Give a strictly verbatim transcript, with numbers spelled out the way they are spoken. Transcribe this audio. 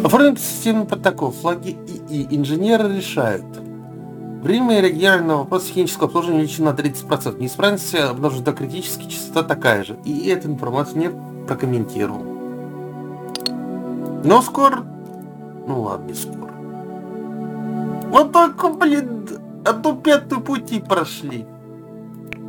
Оформить системный протокол. Флаги ИИ. Инженеры решают. Время реагирования на вопрос технического обслуживания увеличено на тридцать процентов. Неисправность обнаружена до критической, частота такая же. И эту информацию не прокомментировал. Но скоро... Ну ладно, не скоро. Вот только, блин, одну пятую пути прошли.